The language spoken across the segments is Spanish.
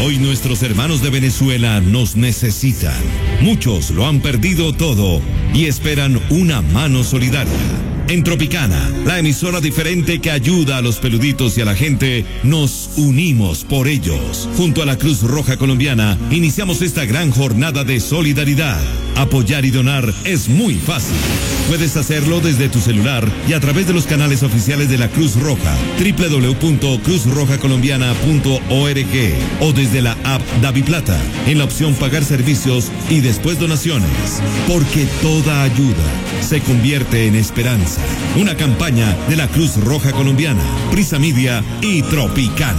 Hoy nuestros hermanos de Venezuela nos necesitan. Muchos lo han perdido todo y esperan una mano solidaria. En Tropicana, la emisora diferente que ayuda a los peluditos y a la gente, nos unimos por ellos. Junto a la Cruz Roja Colombiana, iniciamos esta gran jornada de solidaridad. Apoyar y donar es muy fácil. Puedes hacerlo desde tu celular y a través de los canales oficiales de la Cruz Roja, www.cruzrojacolombiana.org o desde la app DaviPlata, en la opción Pagar Servicios y después Donaciones. Porque toda ayuda se convierte en esperanza. Una campaña de la Cruz Roja Colombiana, Prisa Media y Tropicana.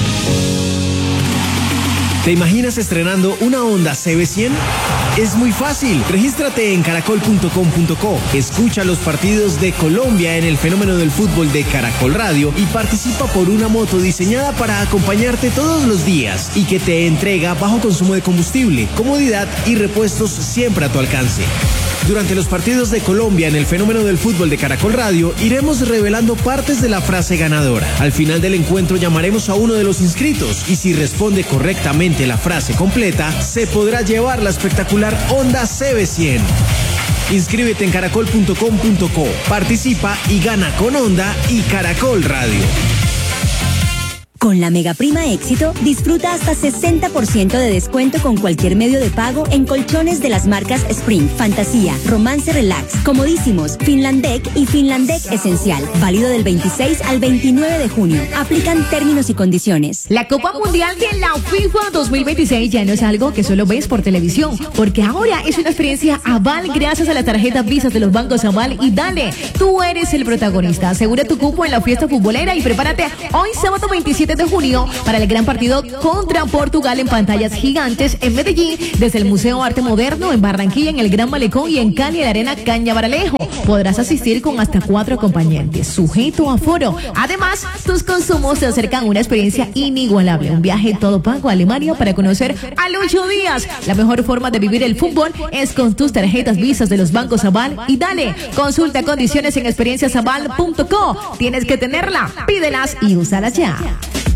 ¿Te imaginas estrenando una Honda CB100? Es muy fácil. Regístrate en caracol.com.co. Escucha los partidos de Colombia en el fenómeno del fútbol de Caracol Radio y participa por una moto diseñada para acompañarte todos los días y que te entrega bajo consumo de combustible, comodidad y repuestos siempre a tu alcance. Durante los partidos de Colombia en el fenómeno del fútbol de Caracol Radio, iremos revelando partes de la frase ganadora. Al final del encuentro llamaremos a uno de los inscritos y si responde correctamente la frase completa, se podrá llevar la espectacular Honda CB100. Inscríbete en caracol.com.co, participa y gana con Honda y Caracol Radio. Con la Mega Prima Éxito, disfruta hasta 60% de descuento con cualquier medio de pago en colchones de las marcas Spring, Fantasía, Romance Relax, Comodísimos, Finlandec y Finlandec Esencial. Válido del 26 al 29 de junio. Aplican términos y condiciones. La Copa Mundial de la FIFA 2026 ya no es algo que solo ves por televisión, porque ahora es una experiencia Aval gracias a las tarjetas Visas de los bancos Aval y dale, tú eres el protagonista. Asegura tu cupo en la fiesta futbolera y prepárate hoy sábado 27 de junio para el gran partido contra Portugal en pantallas gigantes en Medellín, desde el Museo Arte Moderno, en Barranquilla, en el Gran Malecón y en Cali, en la Arena Cañabaralejo. Podrás asistir con hasta 4 acompañantes, sujeto a aforo. Además, tus consumos te acercan a una experiencia inigualable, un viaje todo pago a Alemania para conocer a Lucho Díaz. La mejor forma de vivir el fútbol es con tus tarjetas Visas de los bancos Aval y dale, consulta condiciones en experienciasaval.co. Tienes que tenerla, pídelas y úsalas ya.